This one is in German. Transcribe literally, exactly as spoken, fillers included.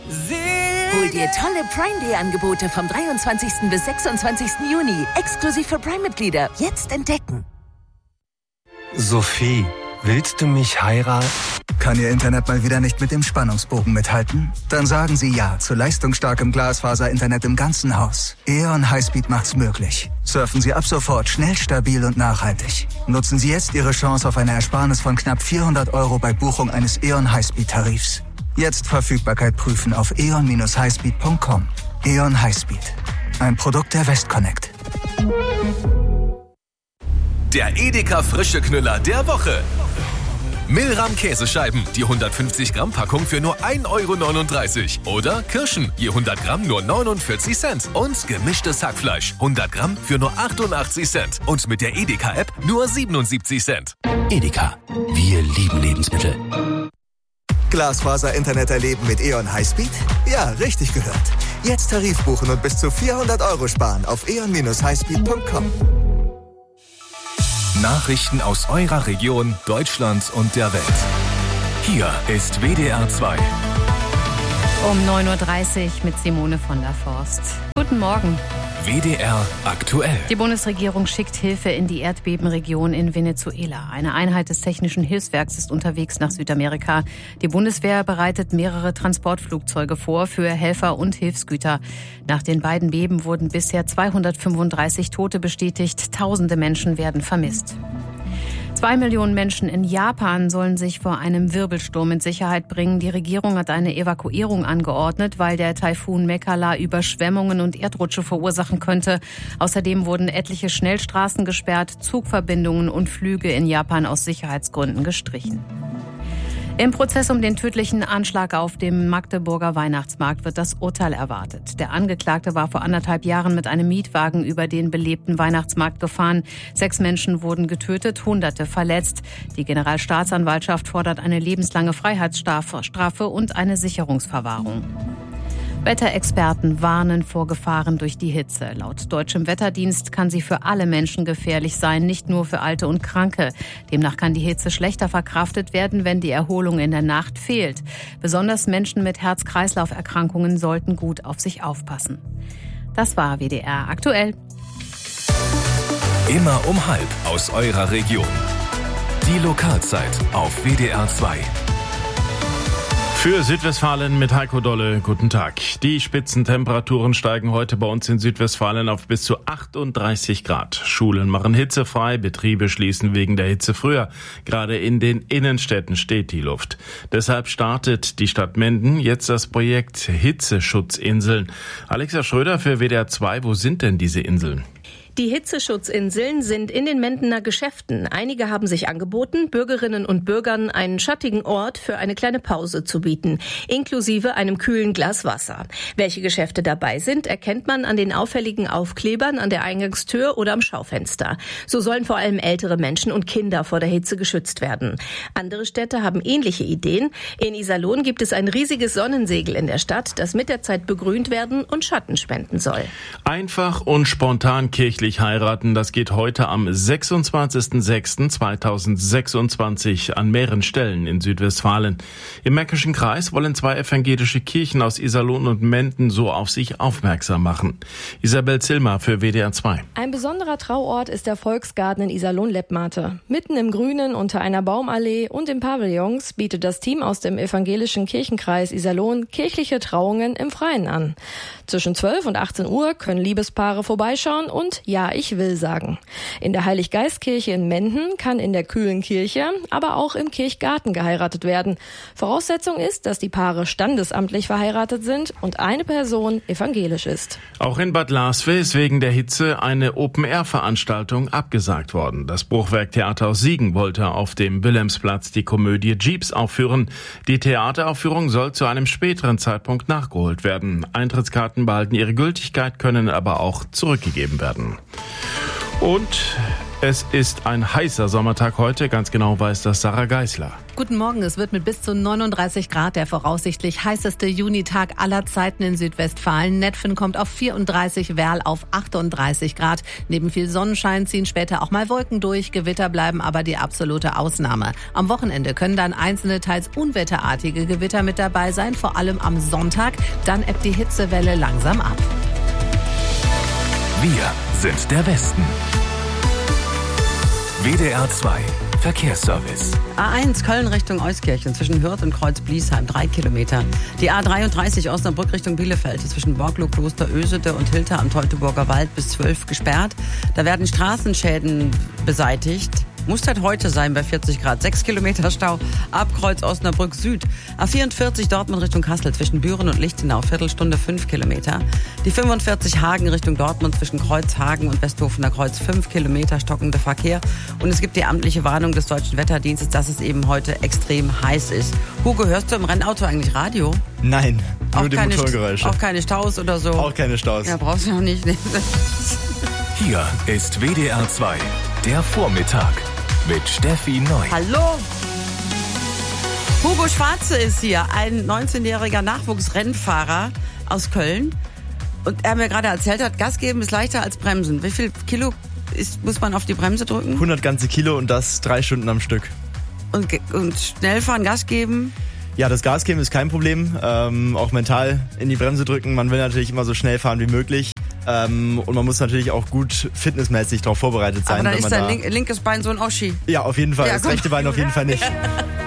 Hol dir tolle Prime-Day-Angebote vom dreiundzwanzigsten bis sechsundzwanzigsten Juni. Exklusiv für Prime-Mitglieder. Jetzt entdecken. Sophie, willst du mich heiraten? Kann Ihr Internet mal wieder nicht mit dem Spannungsbogen mithalten? Dann sagen Sie ja zu leistungsstarkem Glasfaser-Internet im ganzen Haus. E O N Highspeed macht's möglich. Surfen Sie ab sofort schnell, stabil und nachhaltig. Nutzen Sie jetzt Ihre Chance auf eine Ersparnis von knapp vierhundert Euro bei Buchung eines E O N Highspeed-Tarifs. Jetzt Verfügbarkeit prüfen auf e o n dash highspeed punkt com. E O N Highspeed. Ein Produkt der Westconnect. Der Edeka Frische Knüller der Woche. Milram Käsescheiben, die hundertfünfzig Gramm Packung für nur ein Euro neununddreißig. Oder Kirschen, je hundert Gramm nur neunundvierzig Cent. Und gemischtes Hackfleisch, hundert Gramm für nur achtundachtzig Cent. Und mit der Edeka-App nur siebenundsiebzig Cent. Edeka, wir lieben Lebensmittel. Glasfaser-Internet erleben mit E O N Highspeed? Ja, richtig gehört. Jetzt Tarif buchen und bis zu vierhundert Euro sparen auf e o n dash highspeed punkt com. Nachrichten aus eurer Region, Deutschland und der Welt. Hier ist W D R zwei. Um neun Uhr dreißig mit Simone von der Forst. Guten Morgen. W D R aktuell. Die Bundesregierung schickt Hilfe in die Erdbebenregion in Venezuela. Eine Einheit des Technischen Hilfswerks ist unterwegs nach Südamerika. Die Bundeswehr bereitet mehrere Transportflugzeuge vor für Helfer und Hilfsgüter. Nach den beiden Beben wurden bisher zweihundertfünfunddreißig Tote bestätigt. Tausende Menschen werden vermisst. Zwei Millionen Menschen in Japan sollen sich vor einem Wirbelsturm in Sicherheit bringen. Die Regierung hat eine Evakuierung angeordnet, weil der Taifun Mekala Überschwemmungen und Erdrutsche verursachen könnte. Außerdem wurden etliche Schnellstraßen gesperrt, Zugverbindungen und Flüge in Japan aus Sicherheitsgründen gestrichen. Im Prozess um den tödlichen Anschlag auf dem Magdeburger Weihnachtsmarkt wird das Urteil erwartet. Der Angeklagte war vor anderthalb Jahren mit einem Mietwagen über den belebten Weihnachtsmarkt gefahren. Sechs Menschen wurden getötet, Hunderte verletzt. Die Generalstaatsanwaltschaft fordert eine lebenslange Freiheitsstrafe und eine Sicherungsverwahrung. Wetterexperten warnen vor Gefahren durch die Hitze. Laut Deutschem Wetterdienst kann sie für alle Menschen gefährlich sein, nicht nur für Alte und Kranke. Demnach kann die Hitze schlechter verkraftet werden, wenn die Erholung in der Nacht fehlt. Besonders Menschen mit Herz-Kreislauf-Erkrankungen sollten gut auf sich aufpassen. Das war W D R aktuell. Immer um halb aus eurer Region. Die Lokalzeit auf W D R zwei. Für Südwestfalen mit Heiko Dolle, guten Tag. Die Spitzentemperaturen steigen heute bei uns in Südwestfalen auf bis zu achtunddreißig Grad. Schulen machen hitzefrei, Betriebe schließen wegen der Hitze früher. Gerade in den Innenstädten steht die Luft. Deshalb startet die Stadt Menden jetzt das Projekt Hitzeschutzinseln. Alexa Schröder für W D R zwei, wo sind denn diese Inseln? Die Hitzeschutzinseln sind in den Mendener Geschäften. Einige haben sich angeboten, Bürgerinnen und Bürgern einen schattigen Ort für eine kleine Pause zu bieten, inklusive einem kühlen Glas Wasser. Welche Geschäfte dabei sind, erkennt man an den auffälligen Aufklebern an der Eingangstür oder am Schaufenster. So sollen vor allem ältere Menschen und Kinder vor der Hitze geschützt werden. Andere Städte haben ähnliche Ideen. In Iserlohn gibt es ein riesiges Sonnensegel in der Stadt, das mit der Zeit begrünt werden und Schatten spenden soll. Einfach und spontan kirchlich heiraten, das geht heute am sechsundzwanzigsten sechsten zweitausendsechsundzwanzig an mehreren Stellen in Südwestfalen. Im Märkischen Kreis wollen zwei evangelische Kirchen aus Iserlohn und Menden so auf sich aufmerksam machen. Isabel Zillmer für W D R zwei. Ein besonderer Trauort ist der Volksgarten in Iserlohn-Leppmate. Mitten im Grünen unter einer Baumallee und in Pavillons bietet das Team aus dem evangelischen Kirchenkreis Iserlohn kirchliche Trauungen im Freien an. Zwischen zwölf und achtzehn Uhr können Liebespaare vorbeischauen und Ja, ich will sagen. In der Heiliggeistkirche in Menden kann in der kühlen Kirche, aber auch im Kirchgarten geheiratet werden. Voraussetzung ist, dass die Paare standesamtlich verheiratet sind und eine Person evangelisch ist. Auch in Bad Laswe ist wegen der Hitze eine Open-Air-Veranstaltung abgesagt worden. Das Bruchwerk-Theater aus Siegen wollte auf dem Wilhelmsplatz die Komödie Jeeps aufführen. Die Theateraufführung soll zu einem späteren Zeitpunkt nachgeholt werden. Eintrittskarten behalten ihre Gültigkeit, können aber auch zurückgegeben werden. Und Es ist ein heißer Sommertag heute, ganz genau weiß das Sarah Geisler. Guten Morgen, es wird mit bis zu neununddreißig Grad der voraussichtlich heißeste Junitag aller Zeiten in Südwestfalen. Netphen kommt auf vierunddreißig, Werl auf achtunddreißig Grad. Neben viel Sonnenschein ziehen später auch mal Wolken durch. Gewitter bleiben aber die absolute Ausnahme. Am Wochenende können dann einzelne, teils unwetterartige Gewitter mit dabei sein, vor allem am Sonntag. Dann ebbt die Hitzewelle langsam ab. Wir sind der Westen. W D R zwei Verkehrsservice. A eins Köln Richtung Euskirchen zwischen Hürth und Kreuz-Bliesheim, drei Kilometer. Die A dreiunddreißig Osnabrück Richtung Bielefeld zwischen Borglow, Kloster Ösede und Hilter am Teutoburger Wald bis zwölf gesperrt. Da werden Straßenschäden beseitigt. Muss das heute sein bei vierzig Grad. sechs Kilometer Stau ab Kreuz Osnabrück Süd. A vierundvierzig Dortmund Richtung Kassel zwischen Büren und Lichtenau, Viertelstunde fünf Kilometer. Die fünfundvierzig Hagen Richtung Dortmund zwischen Kreuz Hagen und Westhofener Kreuz, fünf Kilometer stockender Verkehr. Und es gibt die amtliche Warnung des Deutschen Wetterdienstes, dass es eben heute extrem heiß ist. Hugo, hörst du im Rennauto eigentlich Radio? Nein, nur auch die keine Motorgeräusche. Auch keine Staus oder so? Auch keine Staus. Ja, brauchst du noch nicht. Hier ist W D R zwei, der Vormittag mit Steffi Neu. Hallo! Hugo Schwarze ist hier, ein neunzehnjähriger Nachwuchsrennfahrer aus Köln. Und er mir gerade erzählt hat, Gas geben ist leichter als bremsen. Wie viel Kilo ist, muss man auf die Bremse drücken? hundert ganze Kilo und das drei Stunden am Stück. Und, und schnell fahren, Gas geben? Ja, das Gas geben ist kein Problem. Ähm, auch mental in die Bremse drücken. Man will natürlich immer so schnell fahren wie möglich. Ähm, und man muss natürlich auch gut fitnessmäßig darauf vorbereitet sein. Aber dann wenn ist man dein da link, linkes Bein so ein Oschi. Ja, auf jeden Fall. Ja, das komm. rechte Bein auf jeden Fall nicht.